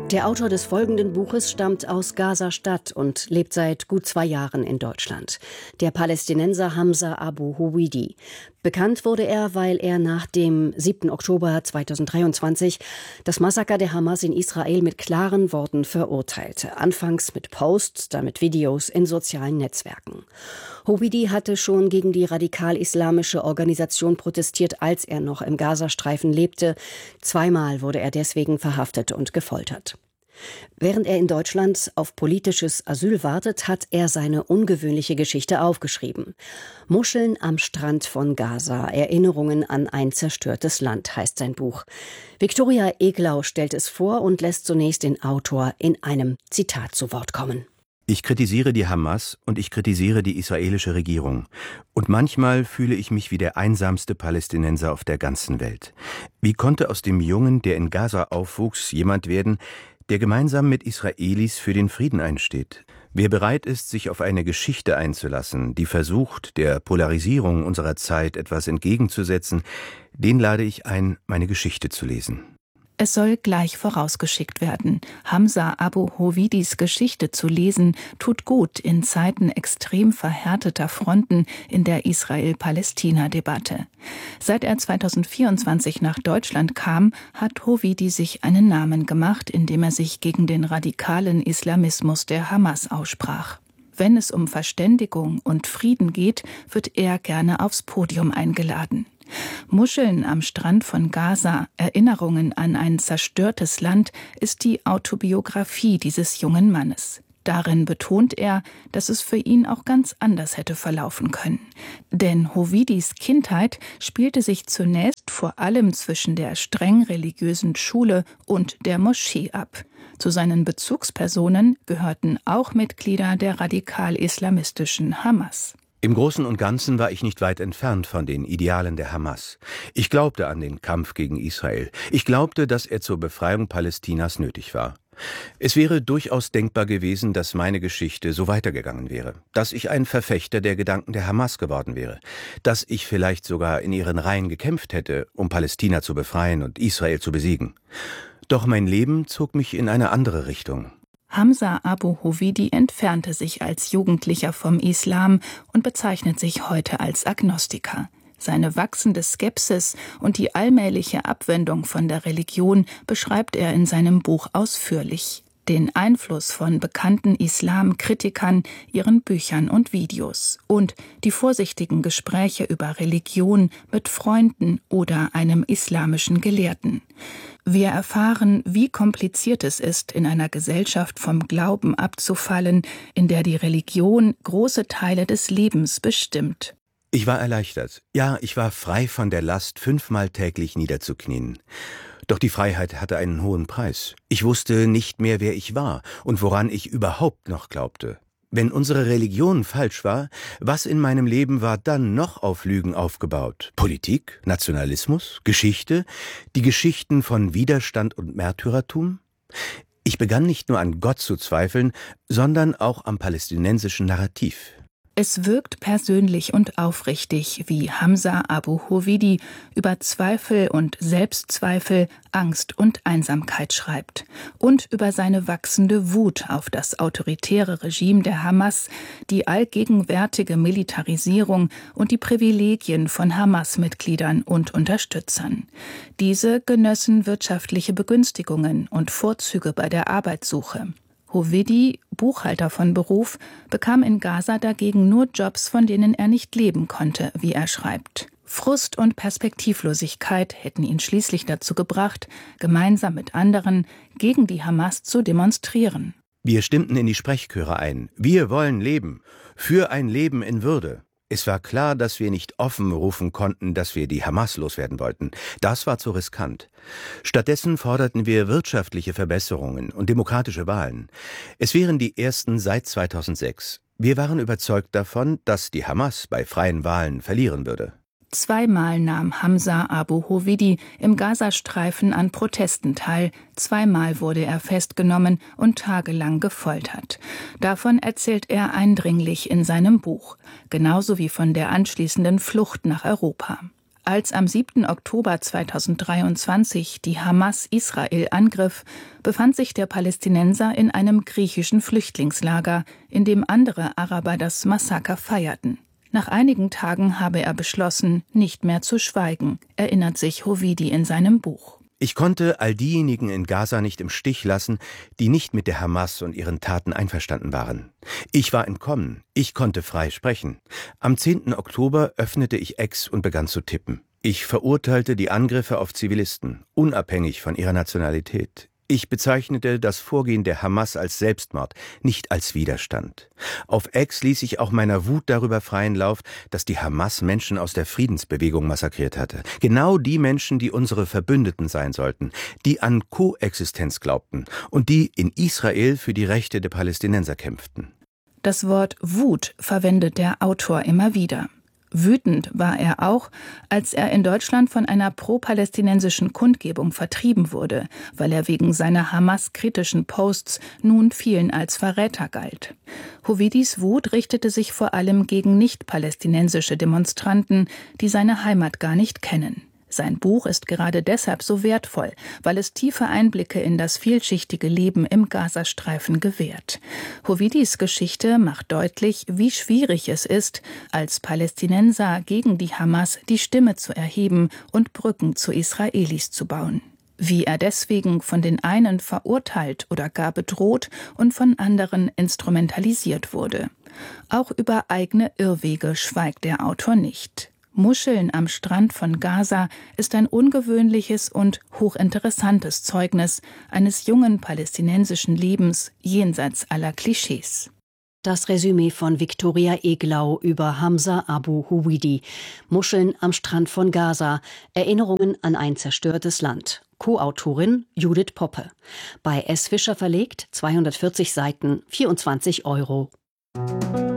Der Autor des folgenden Buches stammt aus Gaza-Stadt und lebt seit gut 2 Jahren in Deutschland. Der Palästinenser Hamza Abu Huweidi. Bekannt wurde er, weil er nach dem 7. Oktober 2023 das Massaker der Hamas in Israel mit klaren Worten verurteilte. Anfangs mit Posts, dann mit Videos in sozialen Netzwerken. Huweidi hatte schon gegen die radikal-islamische Organisation protestiert, als er noch im Gazastreifen lebte. 2-mal wurde er deswegen verhaftet und gefoltert. Während er in Deutschland auf politisches Asyl wartet, hat er seine ungewöhnliche Geschichte aufgeschrieben. Muscheln am Strand von Gaza, Erinnerungen an ein zerstörtes Land, heißt sein Buch. Viktoria Eglau stellt es vor und lässt zunächst den Autor in einem Zitat zu Wort kommen. Ich kritisiere die Hamas und ich kritisiere die israelische Regierung. Und manchmal fühle ich mich wie der einsamste Palästinenser auf der ganzen Welt. Wie konnte aus dem Jungen, der in Gaza aufwuchs, jemand werden, der gemeinsam mit Israelis für den Frieden einsteht? Wer bereit ist, sich auf eine Geschichte einzulassen, die versucht, der Polarisierung unserer Zeit etwas entgegenzusetzen, den lade ich ein, meine Geschichte zu lesen. Es soll gleich vorausgeschickt werden. Hamza Abu Huweidis Geschichte zu lesen, tut gut in Zeiten extrem verhärteter Fronten in der Israel-Palästina-Debatte. Seit er 2024 nach Deutschland kam, hat Huweidi sich einen Namen gemacht, indem er sich gegen den radikalen Islamismus der Hamas aussprach. Wenn es um Verständigung und Frieden geht, wird er gerne aufs Podium eingeladen. Muscheln am Strand von Gaza, Erinnerungen an ein zerstörtes Land, ist die Autobiografie dieses jungen Mannes. Darin betont er, dass es für ihn auch ganz anders hätte verlaufen können. Denn Huweidis Kindheit spielte sich zunächst vor allem zwischen der streng religiösen Schule und der Moschee ab. Zu seinen Bezugspersonen gehörten auch Mitglieder der radikal-islamistischen Hamas. Im Großen und Ganzen war ich nicht weit entfernt von den Idealen der Hamas. Ich glaubte an den Kampf gegen Israel. Ich glaubte, dass er zur Befreiung Palästinas nötig war. Es wäre durchaus denkbar gewesen, dass meine Geschichte so weitergegangen wäre, dass ich ein Verfechter der Gedanken der Hamas geworden wäre, dass ich vielleicht sogar in ihren Reihen gekämpft hätte, um Palästina zu befreien und Israel zu besiegen. Doch mein Leben zog mich in eine andere Richtung. Hamza Abu Huweidi entfernte sich als Jugendlicher vom Islam und bezeichnet sich heute als Agnostiker. Seine wachsende Skepsis und die allmähliche Abwendung von der Religion beschreibt er in seinem Buch ausführlich. Den Einfluss von bekannten Islamkritikern, ihren Büchern und Videos und die vorsichtigen Gespräche über Religion mit Freunden oder einem islamischen Gelehrten. Wir erfahren, wie kompliziert es ist, in einer Gesellschaft vom Glauben abzufallen, in der die Religion große Teile des Lebens bestimmt. Ich war erleichtert. Ja, ich war frei von der Last, 5-mal täglich niederzuknien. Doch die Freiheit hatte einen hohen Preis. Ich wusste nicht mehr, wer ich war und woran ich überhaupt noch glaubte. Wenn unsere Religion falsch war, was in meinem Leben war dann noch auf Lügen aufgebaut? Politik, Nationalismus, Geschichte, die Geschichten von Widerstand und Märtyrertum? Ich begann nicht nur an Gott zu zweifeln, sondern auch am palästinensischen Narrativ. Es wirkt persönlich und aufrichtig, wie Hamza Abu Huweidi über Zweifel und Selbstzweifel, Angst und Einsamkeit schreibt und über seine wachsende Wut auf das autoritäre Regime der Hamas, die allgegenwärtige Militarisierung und die Privilegien von Hamas-Mitgliedern und Unterstützern. Diese genössen wirtschaftliche Begünstigungen und Vorzüge bei der Arbeitssuche. Huweidi, Buchhalter von Beruf, bekam in Gaza dagegen nur Jobs, von denen er nicht leben konnte, wie er schreibt. Frust und Perspektivlosigkeit hätten ihn schließlich dazu gebracht, gemeinsam mit anderen gegen die Hamas zu demonstrieren. Wir stimmten in die Sprechchöre ein. Wir wollen leben. Für ein Leben in Würde. Es war klar, dass wir nicht offen rufen konnten, dass wir die Hamas loswerden wollten. Das war zu riskant. Stattdessen forderten wir wirtschaftliche Verbesserungen und demokratische Wahlen. Es wären die ersten seit 2006. Wir waren überzeugt davon, dass die Hamas bei freien Wahlen verlieren würde. 2-mal nahm Hamza Abu Huweidi im Gazastreifen an Protesten teil, 2-mal wurde er festgenommen und tagelang gefoltert. Davon erzählt er eindringlich in seinem Buch, genauso wie von der anschließenden Flucht nach Europa. Als am 7. Oktober 2023 die Hamas Israel angriff, befand sich der Palästinenser in einem griechischen Flüchtlingslager, in dem andere Araber das Massaker feierten. Nach einigen Tagen habe er beschlossen, nicht mehr zu schweigen, erinnert sich Hovidi in seinem Buch. Ich konnte all diejenigen in Gaza nicht im Stich lassen, die nicht mit der Hamas und ihren Taten einverstanden waren. Ich war entkommen, ich konnte frei sprechen. Am 10. Oktober öffnete ich X und begann zu tippen. Ich verurteilte die Angriffe auf Zivilisten, unabhängig von ihrer Nationalität. Ich bezeichnete das Vorgehen der Hamas als Selbstmord, nicht als Widerstand. Auf X ließ ich auch meiner Wut darüber freien Lauf, dass die Hamas Menschen aus der Friedensbewegung massakriert hatte. Genau die Menschen, die unsere Verbündeten sein sollten, die an Koexistenz glaubten und die in Israel für die Rechte der Palästinenser kämpften. Das Wort Wut verwendet der Autor immer wieder. Wütend war er auch, als er in Deutschland von einer pro-palästinensischen Kundgebung vertrieben wurde, weil er wegen seiner Hamas-kritischen Posts nun vielen als Verräter galt. Hovidis Wut richtete sich vor allem gegen nicht-palästinensische Demonstranten, die seine Heimat gar nicht kennen. Sein Buch ist gerade deshalb so wertvoll, weil es tiefe Einblicke in das vielschichtige Leben im Gazastreifen gewährt. Hovidis Geschichte macht deutlich, wie schwierig es ist, als Palästinenser gegen die Hamas die Stimme zu erheben und Brücken zu Israelis zu bauen. Wie er deswegen von den einen verurteilt oder gar bedroht und von anderen instrumentalisiert wurde. Auch über eigene Irrwege schweigt der Autor nicht. Muscheln am Strand von Gaza ist ein ungewöhnliches und hochinteressantes Zeugnis eines jungen palästinensischen Lebens jenseits aller Klischees. Das Resümee von Viktoria Eglau über Hamza Abu Hovidi. Muscheln am Strand von Gaza. Erinnerungen an ein zerstörtes Land. Co-Autorin Judith Poppe. Bei S. Fischer verlegt, 240 Seiten, 24 €.